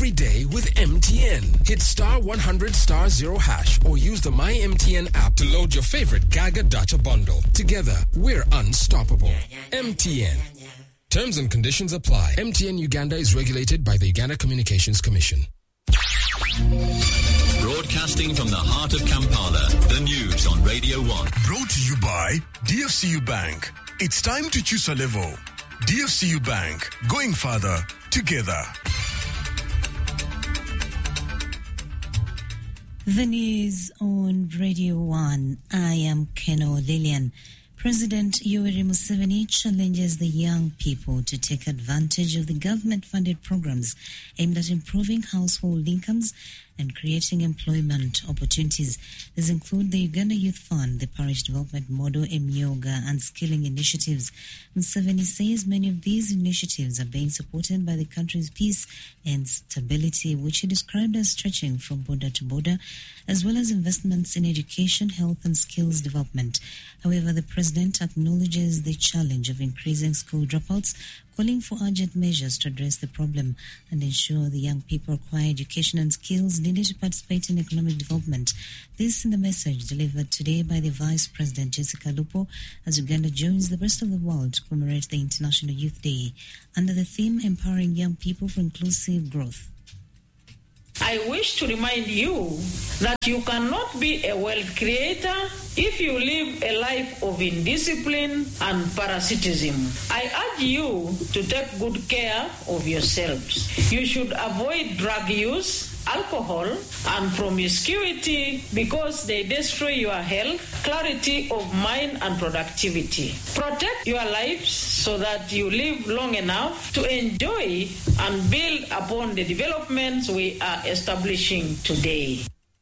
every day with MTN. Hit star 100 star 0 hash or use the My MTN app to load your favorite Gaga Dacha bundle. Together, we're unstoppable. MTN. Terms and conditions apply. MTN Uganda is regulated by the Uganda Communications Commission. Broadcasting from the heart of Kampala, the news on Radio 1. Brought to you by DFCU Bank. It's time to choose a level. DFCU Bank, going further together. The news on Radio 1. I am Keno Lillian. President Yoweri Museveni challenges the young people to take advantage of the government-funded programs aimed at improving household incomes and creating employment opportunities. These include the Uganda Youth Fund, the Parish Development Model, Emyoga, and skilling initiatives. Museveni says many of these initiatives are being supported by the country's peace and stability, which he described as stretching from border to border, as well as investments in education, health, and skills development. However, the president acknowledges the challenge of increasing school dropouts, calling for urgent measures to address the problem and ensure the young people acquire education and skills needed to participate in economic development. This in the message delivered today by the Vice President Jessica Lupo as Uganda joins the rest of the world to commemorate the International Youth Day under the theme Empowering Young People for Inclusive Growth. I wish to remind you that you cannot be a wealth creator if you live a life of indiscipline and parasitism. I urge you to take good care of yourselves. You should avoid drug use, alcohol, and promiscuity because they destroy your health, clarity of mind, and productivity. Protect your lives so that you live long enough to enjoy and build upon the developments we are establishing today.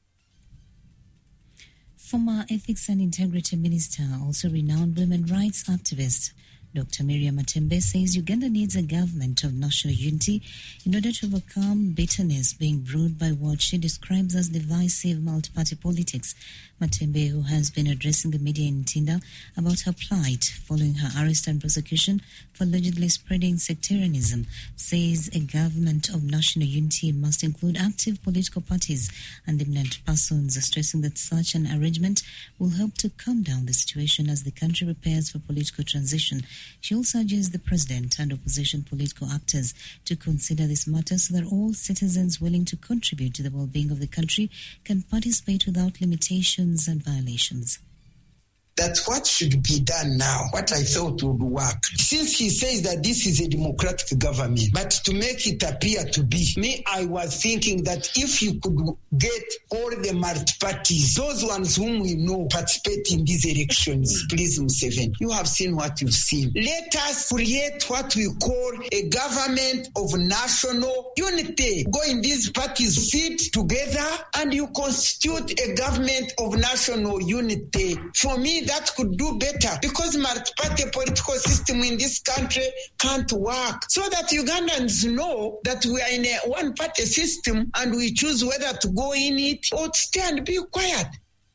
Former Ethics and Integrity Minister, also renowned women rights activist, Dr. Miriam Matembe says Uganda needs a government of national unity in order to overcome bitterness being brewed by what she describes as divisive multi-party politics. Matembe, who has been addressing the media in Ntinda about her plight following her arrest and prosecution for allegedly spreading sectarianism, says a government of national unity must include active political parties and eminent persons, stressing that such an arrangement will help to calm down the situation as the country prepares for political transition. She also urges the president and opposition political actors to consider this matter so that all citizens willing to contribute to the well-being of the country can participate without limitations and violations. That's what should be done now, what I thought would work. Since he says that this is a democratic government, but to make it appear to be, I was thinking that if you could get all the multi-parties, those ones whom we know participate in these elections, please, Museveni, you have seen what you've seen. Let us create what we call a government of national unity. Go in these parties, sit together, and you constitute a government of national unity. For me, that could do better because multi-party political system in this country can't work. So that Ugandans know that we are in a one-party system and we choose whether to go in it or to stay and be quiet.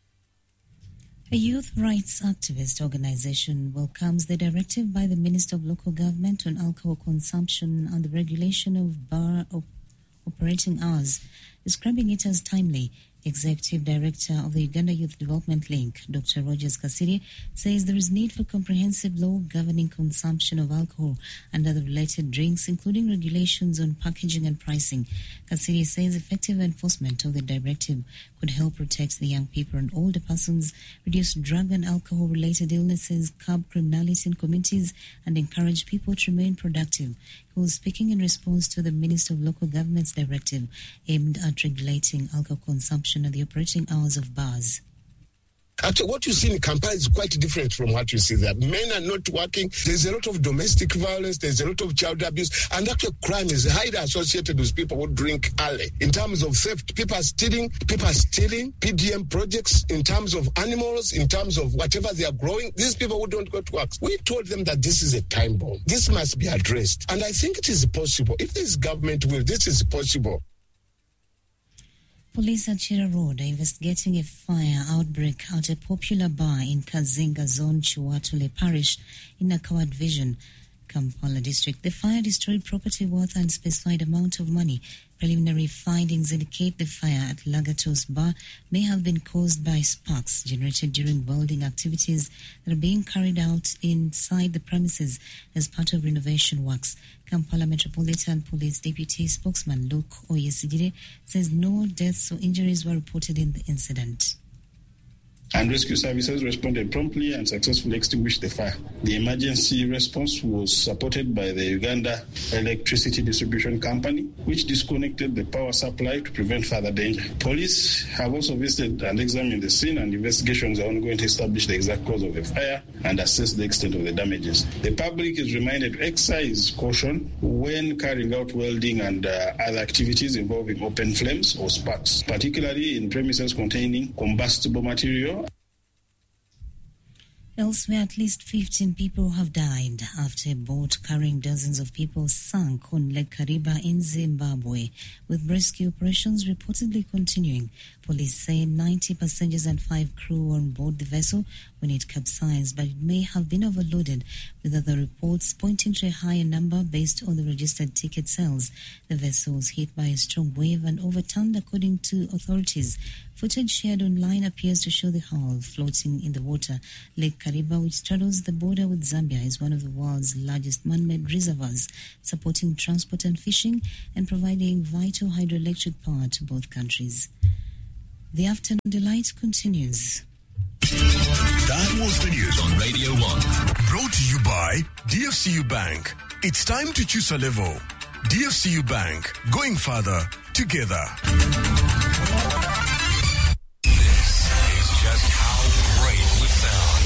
A youth rights activist organization welcomes the directive by the Minister of Local Government on alcohol consumption and the regulation of bar operating hours, describing it as timely. Executive Director of the Uganda Youth Development Link, Dr. Rogers Kasiri, says there is need for comprehensive law governing consumption of alcohol and other related drinks, including regulations on packaging and pricing. Kasiri says effective enforcement of the directive could help protect the young people and older persons, reduce drug and alcohol-related illnesses, curb criminality in communities, and encourage people to remain productive. He was speaking in response to the Minister of Local Government's directive aimed at regulating alcohol consumption and the operating hours of bars. Actually, what you see in Kampala is quite different from what you see there. Men are not working. There's a lot of domestic violence. There's a lot of child abuse. And actual crime is highly associated with people who drink early. In terms of theft, people are stealing PDM projects in terms of animals, in terms of whatever they are growing. These people who don't go to work. We told them that this is a time bomb. This must be addressed. And I think it is possible. If this government will, this is possible. Police at Chira Road are investigating a fire outbreak at a popular bar in Kazinga Zone, Chiwatule Parish in Akawa Division. Kampala district. The fire destroyed property worth an unspecified amount of money. Preliminary findings indicate the fire at Lagatos Bar may have been caused by sparks generated during welding activities that are being carried out inside the premises as part of renovation works. Kampala Metropolitan Police Deputy Spokesman Luke Oyesigire says no deaths or injuries were reported in the incident. And rescue services responded promptly and successfully extinguished the fire. The emergency response was supported by the Uganda Electricity Distribution Company, which disconnected the power supply to prevent further danger. Police have also visited and examined the scene, and investigations are ongoing to establish the exact cause of the fire and assess the extent of the damages. The public is reminded to exercise caution when carrying out welding and other activities involving open flames or sparks, particularly in premises containing combustible material. Elsewhere, at least 15 people have died after a boat carrying dozens of people sank on Lake Kariba in Zimbabwe, with rescue operations reportedly continuing. Police say 90 passengers and 5 crew were on board the vessel when it capsized, but it may have been overloaded, with other reports pointing to a higher number based on the registered ticket sales. The vessel was hit by a strong wave and overturned, according to authorities. Footage shared online appears to show the hull floating in the water. Lake Kariba, which straddles the border with Zambia, is one of the world's largest man-made reservoirs, supporting transport and fishing and providing vital hydroelectric power to both countries. The Afternoon Delight continues. That was the news On Radio 1. brought to you by DFCU Bank. It's time to choose a level. DFCU Bank, going further together.